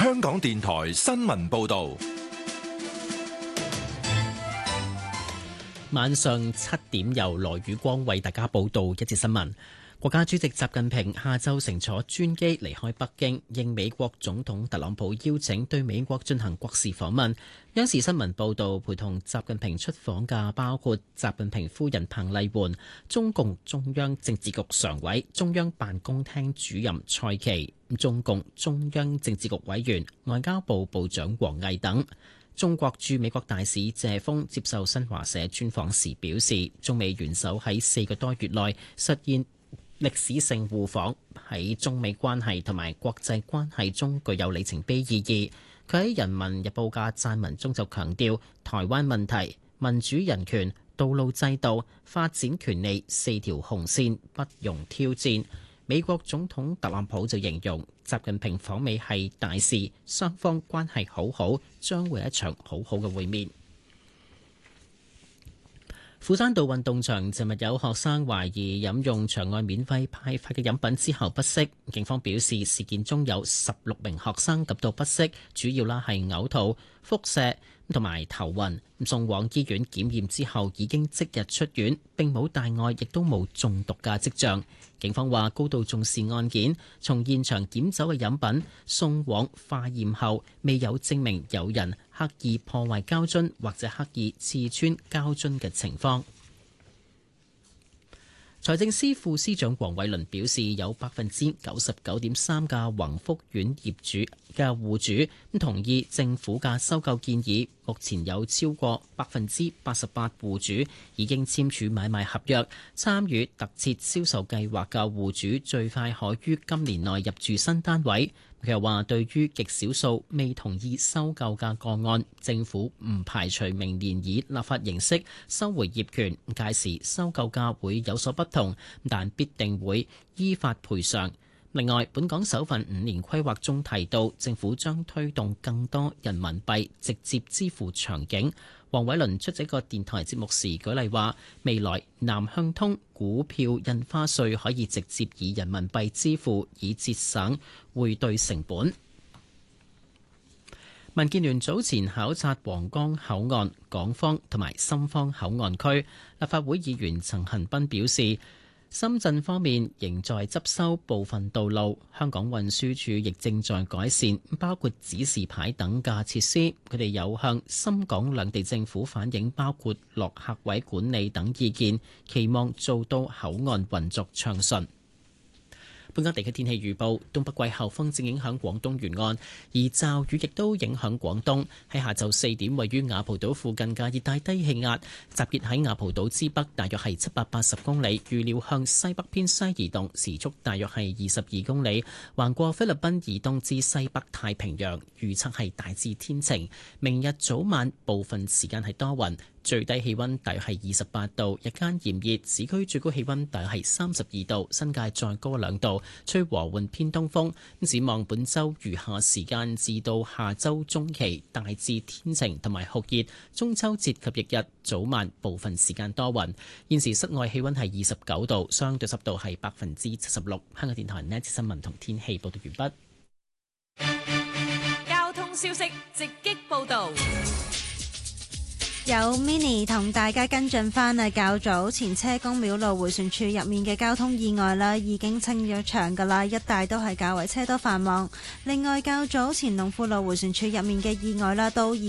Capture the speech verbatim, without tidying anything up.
香港電台新聞報道。 晚上七點由羅宇光為大家報道一節新聞。國家主席習近平下晝乘坐專機離開北京，應美國總統特朗普邀請對美國進行國事訪問。央視新聞報道，陪同習近平出訪嘅包括習近平夫人彭麗媛、中共中央政治局常委、中央辦公廳主任蔡奇、中共中央政治局委員、外交部部長王毅等。中國駐美國大使謝鋒接受新華社專訪時表示，中美元首喺四個多月內實現歷史性互訪，喺中美關係同埋國際關係中具有里程碑意義。佢喺《人民日報》嘅撰文中就強調，台灣問題、民主人權、道路制度、發展權利四條紅線不容挑戰。美國總統特朗普就形容習近平訪美係大事，雙方關係好好，將會一場好好嘅會面。斧山道運動場尋日有學生懷疑飲用場外免費派發嘅飲品之後不適，警方表示事件中有十六名學生感到不適，主要啦係嘔吐、腹瀉同埋頭暈，送往醫院檢驗之後已經即日出院，並冇大礙，亦都冇中毒嘅跡象。警方話高度重視案件，從現場檢走嘅飲品送往化驗後，未有證明有人刻意破壞膠樽或者刻意刺穿膠樽嘅情況。財政司副司長黃偉綸表示，有百分之九十九點三嘅宏福苑業主嘅戶主同意政府嘅收購建議。目前有超過百分之八十八戶主已經簽署買賣合約，參與特設銷售計劃嘅戶主最快可於今年內入住新單位。佢又話，對於極少數未同意收購嘅個案，政府唔排除明年以立法形式收回業權，屆時收購價會有所不同，但必定會依法賠償。另外，本港首份五年規劃中提到，政府將推動更多人民幣直接支付場景。黃偉綸出席個電台節目時舉例話，未來南向通股票印花稅可以直接以人民幣支付，以節省匯兌成本。民建聯早前考察皇崗口岸、港方同埋深方口岸區，立法會議員陳恒鑌表示，深圳方面仍在執修部分道路，香港運輸署亦正在改善，包括指示牌等嘅設施。佢哋有向深港兩地政府反映，包括落客位管理等意見，期望做到口岸運作暢順。本港地區天氣預報，東北季候風正影響廣東沿岸，而驟雨亦都影響廣東。喺下晝四點，位於雅蒲島附近嘅熱帶低氣壓集結喺雅蒲島之北，大約係七百八十公里，預料向西北偏西移動，時速大約係二十二公里，橫過菲律賓移動至西北太平洋。預測係大致天晴，明日早晚部分時間係多雲。最低氣溫大約係二十八度，日間炎熱，市區最高氣溫大約係三十二度，新界再高兩度，吹和緩偏東風。展望本週餘下時間至到下週中期，大致天晴同埋酷熱，中秋節及翌日早晚部分時間多雲。現時室外氣溫係二十九度，相對濕度係百分之七十六。香港電台呢一節新聞同天氣報道完畢。交通消息直擊報道。 有 Mini 同大家跟進返啊，較早前車公廟路迴旋處入面嘅交通意外啦，已經清咗場㗎啦，一帶都係較為車多繁忙。另外，較早前龍富路迴旋處入面嘅意外啦，都